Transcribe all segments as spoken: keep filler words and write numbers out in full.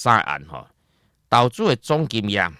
三案吼，投资的总金额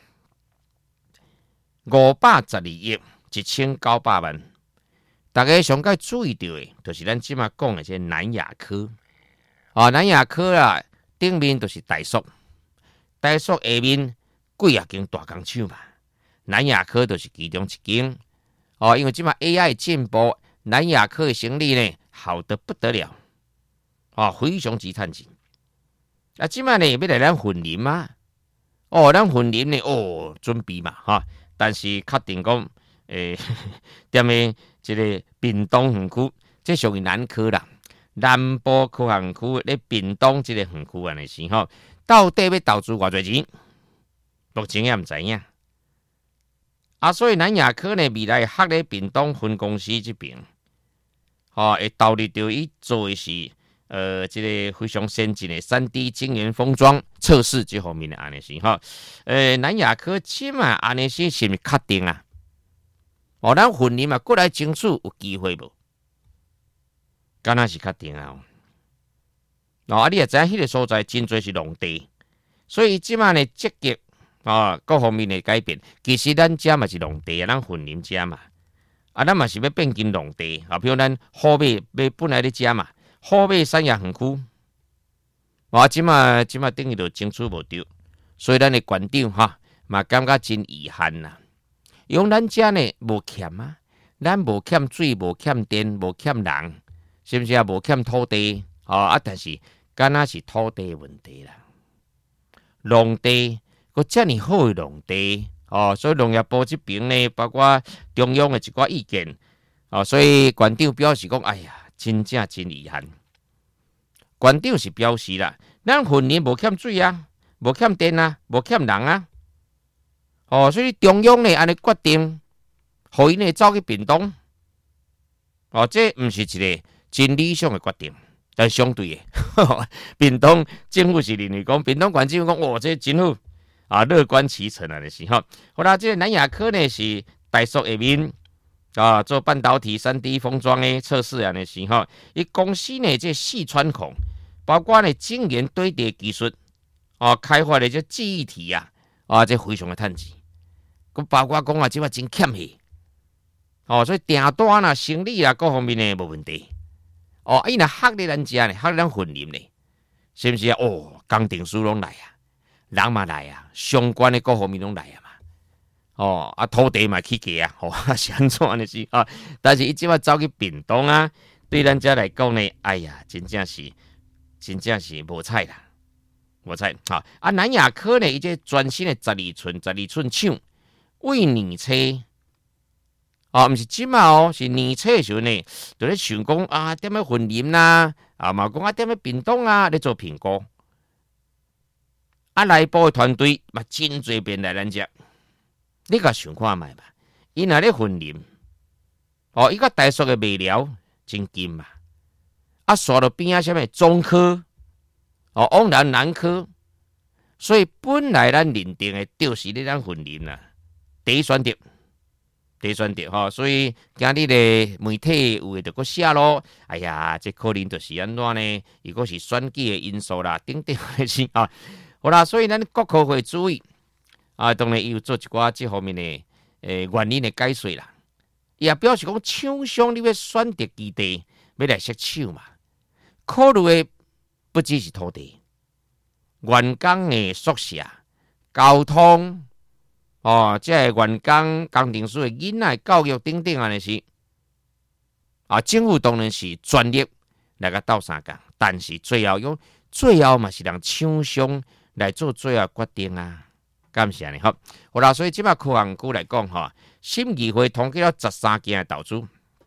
五百十二亿一千九百万。大家上该注意到的，就是咱即马讲的这南亚科。啊，南亚科啊，顶面就是台塑，台塑下面几啊间大工厂嘛。南亚科就是其中一间。哦，因为即马 A I 进步，南亚科的生意呢好得不得了，啊，非常之趁钱。啊，即马呢要来咱混林嘛，哦，咱混林呢，哦，准备嘛，哈，但是确定讲，诶、欸，踮咧即个屏东园区，这属于南科啦。南部科学区咧，屏东即个园区安尼是吼，到底要投资偌侪钱？目前也毋知影。啊，所以南亚科呢，未来合咧屏东分公司这边，吼、哦，会投入到伊做的是，呃，即、這个非常先进的三 D 晶圆封装测试这方面的安尼是吼，呃，南亚科即嘛安尼是是毋是确定啊？哦，咱混林嘛，过来争取有机会无？敢若是确定啊！哦，啊，你也知影迄个所在真侪是农地，所以即马呢积极啊各方面的改变。其实咱遮嘛是农地啊，咱混林遮嘛，啊，咱嘛是要变进农地啊。比如咱虎尾要本来咧遮嘛，虎尾山野园区，啊，即马即马等于就争取无着，所以咱的馆长哈嘛感觉真遗憾呐。用咱遮呢无欠啊，咱无欠水，无欠电，无欠人。是不是啊？无欠土地哦啊，但是敢若是土地的问题啦。农地，个遮尔好的农地哦，所以农业部这边呢，包括中央的一寡意见哦，所以馆长表示讲，哎呀，真正真遗憾。馆长是表示啦，咱混林无欠水啊，无欠电啊，无欠人啊，哦，所以中央呢安尼决定，互因呢走去屏东，哦，这毋是一个真理想的决定，但是相对的，屏东政府是认为讲，屏东县政府讲，哇，这真好啊，乐观其成啊，就是吼。好啦，这个南亚科呢是台塑下面啊做半导体三 D 封装的测试啊，就是吼。伊公司呢这细穿孔，包括呢晶圆堆叠技术啊，开发的这记忆体啊，啊，这非常的趁钱。佮包括讲啊，即话真欠去，哦，所以订单啊、生理啊各方面呢无问题。哦，伊若合咧咱遮呢，合咱混林呢，是毋是啊？哦，工程师拢来啊，人嘛来啊，相关的各方面拢来啊嘛。哦，啊土地嘛起价啊，哦，是安怎呢是啊？但是伊即摆走去屏东啊，对咱遮来讲呢，哎呀，真正是真正是无彩啦，无彩。好啊，南亚科呢，伊这全新的十二寸十二寸厂为年车。哦，毋是即嘛哦，是年初的时候呢，就咧想讲啊，点样混林啦，啊嘛讲啊，点样屏东啊，咧做评估。啊，内部的团队嘛，真侪遍来咱遮，你甲想看觅吧。伊若咧混林，哦，伊个台塑的卖料真金嘛，啊，刷到边啊，啥物中科，哦，往南南科，所以本来咱认定的就是咧咱混林啦，第一选择。第选择吼，所以今日的媒体有诶就搁写咯。哎呀，这可能就是安怎呢？如果是选举的因素啦，等等的是啊。好啦，所以咱国科会注意啊，当然伊有做一寡这方面的诶原因的解说啦。伊也表示讲，厂商你要选择基地，要来设厂嘛，考虑的不只是土地、员工的宿舍、交通。哦，即个员工、工程师的囡仔教育等等安尼是，啊，政府当然是专业来个斗相共，但是最后用最后嘛是让厂商来做最后决定啊，感谢你好。好啦，所以即摆科学局来讲吼，审议会通过了十三件的投资，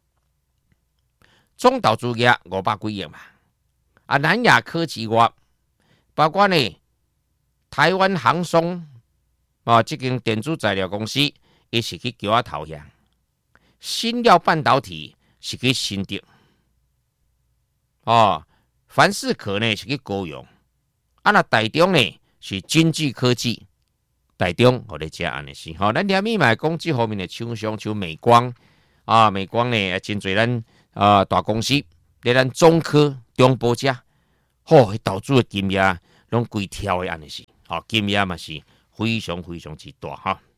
总投资额五百几亿嘛。啊，南亚科技外，包括呢台湾航松。啊，这间电子材料公司，伊是去叫我投降。新料半导体是去新竹，哦，凡士可呢是去高雄，啊那台中呢是经济科技，台中我哋遮安尼是，吼、哦，咱连咪买讲这方面的厂商，像美光啊，美光呢真侪咱啊大公司，咧咱中科、中波遮，吼、哦，投资的金额拢规条的安尼是。 好、哦，金额嘛是非常非常之大哈。